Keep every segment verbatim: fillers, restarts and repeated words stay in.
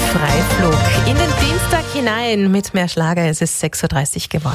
Freiflug in den Dienstag hinein mit mehr Schlager. Es ist sechs Uhr dreißig geworden.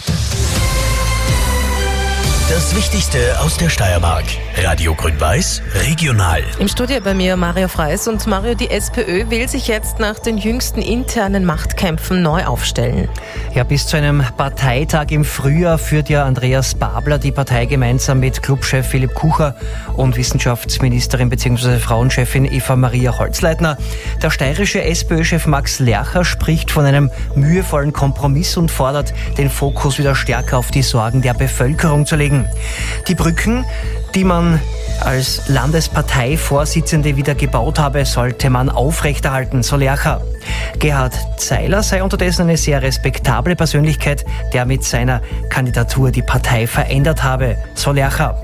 Das Wichtigste aus der Steiermark. Radio Grün-Weiß, regional. Im Studio bei mir Mario Freis. Und Mario, die SPÖ will sich jetzt nach den jüngsten internen Machtkämpfen neu aufstellen. Ja, bis zu einem Parteitag im Frühjahr führt ja Andreas Babler die Partei gemeinsam mit Clubchef Philipp Kucher und Wissenschaftsministerin bzw. Frauenchefin Eva Maria Holzleitner. Der steirische SPÖ-Chef Max Lercher spricht von einem mühevollen Kompromiss und fordert, den Fokus wieder stärker auf die Sorgen der Bevölkerung zu legen. Die Brücken, die man als Landesparteivorsitzende wieder gebaut habe, sollte man aufrechterhalten, so Lercher. Gerhard Zeiler sei unterdessen eine sehr respektable Persönlichkeit, der mit seiner Kandidatur die Partei verändert habe, so Lercher.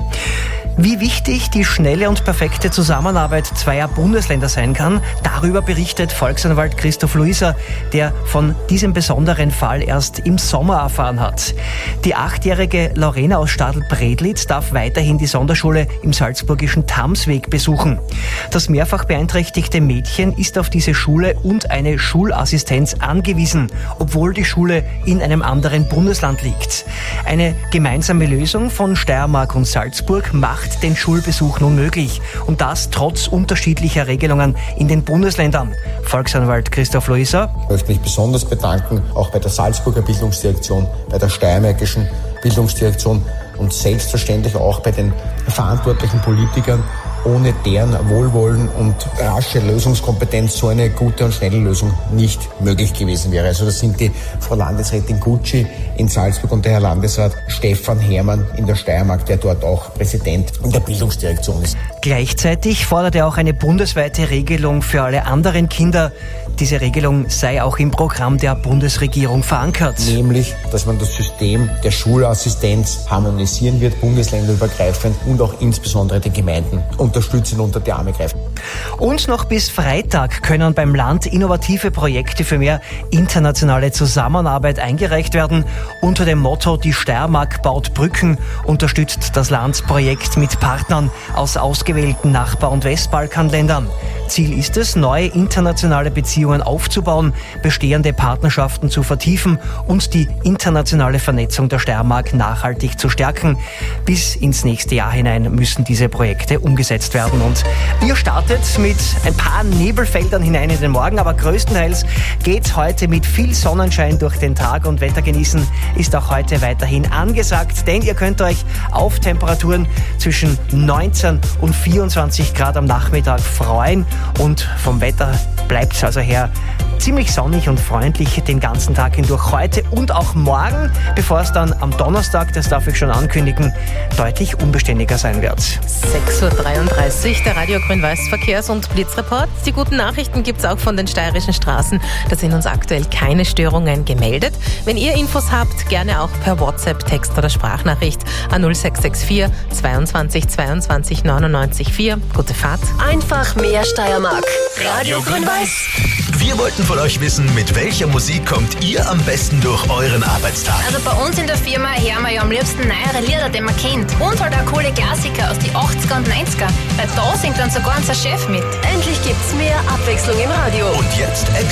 Wie wichtig die schnelle und perfekte Zusammenarbeit zweier Bundesländer sein kann, darüber berichtet Volksanwalt Christoph Luiser, der von diesem besonderen Fall erst im Sommer erfahren hat. Die achtjährige Lorena aus Stadl-Bredlitz darf weiterhin die Sonderschule im salzburgischen Tamsweg besuchen. Das mehrfach beeinträchtigte Mädchen ist auf diese Schule und eine Schulassistenz angewiesen, obwohl die Schule in einem anderen Bundesland liegt. Eine gemeinsame Lösung von Steiermark und Salzburg macht den Schulbesuch nun möglich. Und das trotz unterschiedlicher Regelungen in den Bundesländern. Volksanwalt Christoph Luiser. Ich möchte mich besonders bedanken, auch bei der Salzburger Bildungsdirektion, bei der Steiermärkischen Bildungsdirektion und selbstverständlich auch bei den verantwortlichen Politikern, ohne deren Wohlwollen und rasche Lösungskompetenz so eine gute und schnelle Lösung nicht möglich gewesen wäre. Also das sind die Frau Landesrätin Gutschi in Salzburg und der Herr Landesrat Stefan Hermann in der Steiermark, der dort auch Präsident in der Bildungsdirektion ist. Gleichzeitig fordert er auch eine bundesweite Regelung für alle anderen Kinder. Diese Regelung sei auch im Programm der Bundesregierung verankert. Nämlich, dass man das System der Schulassistenz harmonisieren wird, bundesländerübergreifend und auch insbesondere den Gemeinden unterstützen und unter die Arme greifen. Und noch bis Freitag können beim Land innovative Projekte für mehr internationale Zusammenarbeit eingereicht werden. Unter dem Motto Die Steiermark baut Brücken unterstützt das Land Projekt mit Partnern aus ausgewählten Nachbar- und Westbalkanländern. Ziel ist es, neue internationale Beziehungen aufzubauen, bestehende Partnerschaften zu vertiefen und die internationale Vernetzung der Steiermark nachhaltig zu stärken. Bis ins nächste Jahr hinein müssen diese Projekte umgesetzt werden. Und ihr startet mit ein paar Nebelfeldern hinein in den Morgen, aber größtenteils geht heute mit viel Sonnenschein durch den Tag und Wetter genießen ist auch heute weiterhin angesagt, denn ihr könnt euch auf Temperaturen zwischen neunzehn und vierundzwanzig Grad am Nachmittag freuen. Und vom Wetter bleibt es also her ziemlich sonnig und freundlich den ganzen Tag hindurch heute und auch morgen, bevor es dann am Donnerstag, das darf ich schon ankündigen, deutlich unbeständiger sein wird. sechs Uhr dreiunddreißig, der Radio Grün-Weiß Verkehrs- und Blitzreport. Die guten Nachrichten gibt es auch von den steirischen Straßen. Da sind uns aktuell keine Störungen gemeldet. Wenn ihr Infos habt, gerne auch per WhatsApp, Text oder Sprachnachricht an null sechs sechs vier zweiundzwanzig zweiundzwanzig neunundneunzig vier. Gute Fahrt. Einfach mehr Steiermark. Radio Grün-Weiß. Wir wollten von euch wissen, mit welcher Musik kommt ihr am besten durch euren Arbeitstag? Also bei uns in der Firma hören wir ja am liebsten neuere Lieder, die man kennt. Und halt auch coole Klassiker aus die achtziger und neunziger. Weil da singt dann sogar unser Chef mit. Endlich gibt's mehr Abwechslung im Radio. Und jetzt